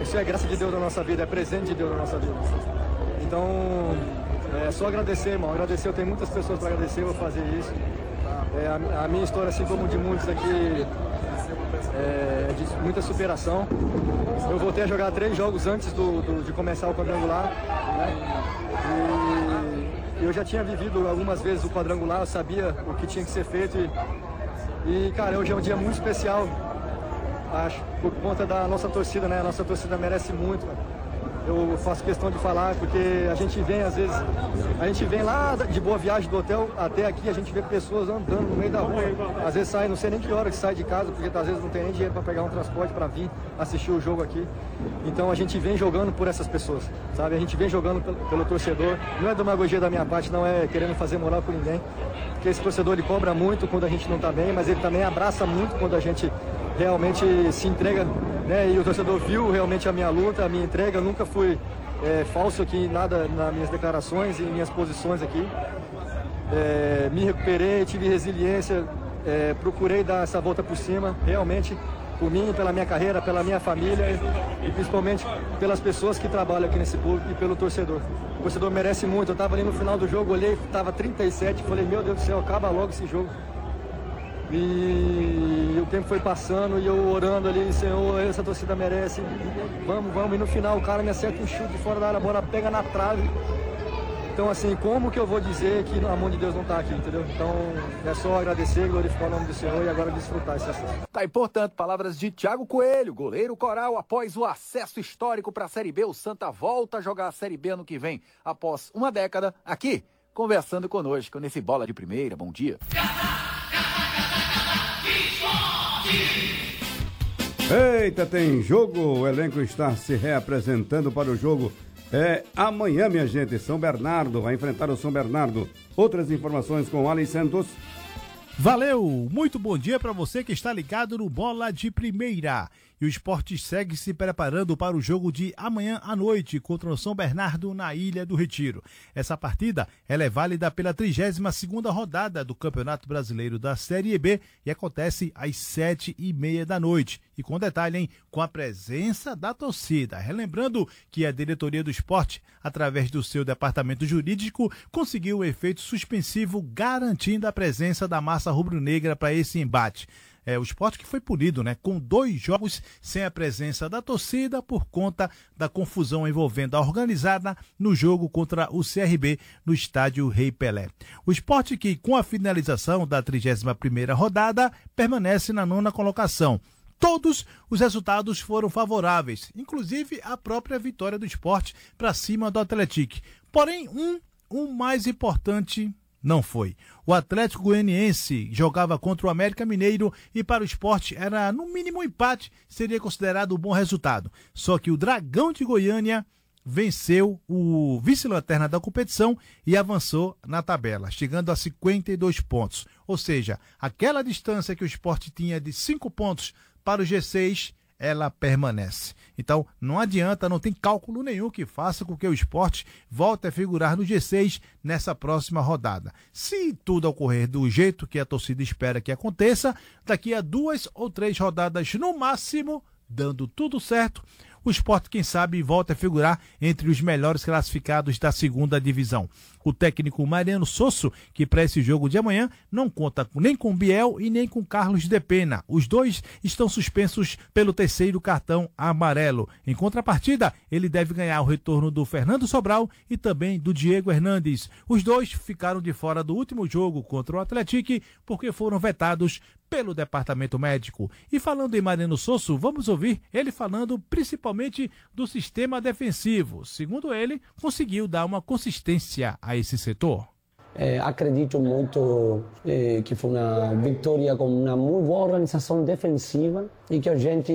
isso é graça de Deus na nossa vida, é presente de Deus na nossa vida. Então, é só agradecer, irmão, agradecer. Eu tenho muitas pessoas para agradecer, eu vou fazer isso. A minha história, assim como de muitos aqui, é de muita superação. Eu voltei a jogar 3 jogos antes de começar o quadrangular, né? E eu já tinha vivido algumas vezes o quadrangular, eu sabia o que tinha que ser feito. E cara, hoje é um dia muito especial, acho, por conta da nossa torcida, né? A nossa torcida merece muito, cara. Eu faço questão de falar porque a gente vem, às vezes, a gente vem lá de Boa Viagem do hotel até aqui, a gente vê pessoas andando no meio da rua. Às vezes sai, não sei nem que hora que sai de casa, porque às vezes não tem nem dinheiro para pegar um transporte para vir assistir o jogo aqui. Então a gente vem jogando por essas pessoas, sabe? A gente vem jogando pelo torcedor. Não é demagogia da minha parte, não é querendo fazer moral com ninguém. Porque esse torcedor, ele cobra muito quando a gente não tá bem, mas ele também abraça muito quando a gente realmente se entrega, né? E o torcedor viu realmente a minha luta, a minha entrega. Eu nunca fui falso aqui em nada nas minhas declarações e minhas posições aqui. Me recuperei, tive resiliência, procurei dar essa volta por cima, realmente, por mim, pela minha carreira, pela minha família e principalmente pelas pessoas que trabalham aqui nesse clube e pelo torcedor. O torcedor merece muito. Eu estava ali no final do jogo, olhei, estava 37, falei, meu Deus do céu, acaba logo esse jogo. E o tempo foi passando e eu orando ali, Senhor, essa torcida merece, vamos. E no final o cara me acerta um chute fora da área, a bola pega na trave. Então assim, como que eu vou dizer que a mão de Deus não está aqui, entendeu? Então é só agradecer, glorificar o nome do Senhor e agora desfrutar esse acesso. Tá aí, portanto, palavras de Thiago Coelho, goleiro coral. Após o acesso histórico para a Série B, o Santa volta a jogar a Série B ano que vem, após uma década, aqui, conversando conosco nesse Bola de Primeira. Bom dia. Eita, tem jogo, o elenco está se reapresentando para o jogo. Amanhã, minha gente, São Bernardo vai enfrentar o São Bernardo. Outras informações com Alen Santos. Valeu, muito bom dia para você que está ligado no Bola de Primeira. E o Sport segue se preparando para o jogo de amanhã à noite contra o São Bernardo na Ilha do Retiro. Essa partida ela é válida pela 32ª rodada do Campeonato Brasileiro da Série B e acontece às 7h30 da noite. E com detalhe, hein, com a presença da torcida. Relembrando que a diretoria do Sport, através do seu departamento jurídico, conseguiu o efeito suspensivo garantindo a presença da massa rubro-negra para esse embate. O Sport que foi punido, né, com 2 jogos sem a presença da torcida por conta da confusão envolvendo a organizada no jogo contra o CRB no estádio Rei Pelé. O Sport que, com a finalização da 31ª rodada, permanece na 9ª colocação. Todos os resultados foram favoráveis, inclusive a própria vitória do Sport para cima do Atlético. Porém, um mais importante não foi. O Atlético Goianiense jogava contra o América Mineiro e para o Sport era no mínimo um empate, seria considerado um bom resultado. Só que o Dragão de Goiânia venceu o vice-lanterna da competição e avançou na tabela, chegando a 52 pontos. Ou seja, aquela distância que o Sport tinha de 5 pontos para o G6, ela permanece. Então, não adianta, não tem cálculo nenhum que faça com que o Sport volte a figurar no G6 nessa próxima rodada. Se tudo ocorrer do jeito que a torcida espera que aconteça, daqui a 2 ou 3 rodadas no máximo, dando tudo certo, o Sport, quem sabe, volta a figurar entre os melhores classificados da 2ª divisão. O técnico Mariano Sosso, que para esse jogo de amanhã não conta nem com Biel e nem com Carlos de Pena. Os dois estão suspensos pelo 3º cartão amarelo. Em contrapartida, ele deve ganhar o retorno do Fernando Sobral e também do Diego Hernandes. Os dois ficaram de fora do último jogo contra o Atlético porque foram vetados pelo departamento médico. E falando em Mariano Sosso, vamos ouvir ele falando principalmente do sistema defensivo. Segundo ele, conseguiu dar uma consistência a esse setor. Acredito muito que foi uma vitória com uma muito boa organização defensiva e que a gente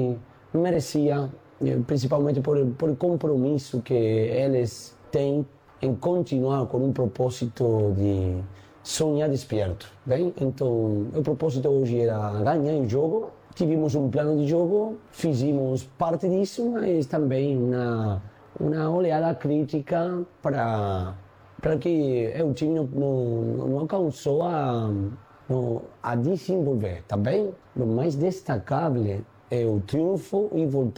merecia, principalmente por o compromisso que eles têm em continuar com um propósito de sonhar despierto, bem? Então, o propósito hoje era ganhar o jogo, tivemos um plano de jogo, fizemos parte disso, mas também uma olhada crítica para que o time não alcançou a desenvolver, tá bem? O mais destacável é o triunfo e voltar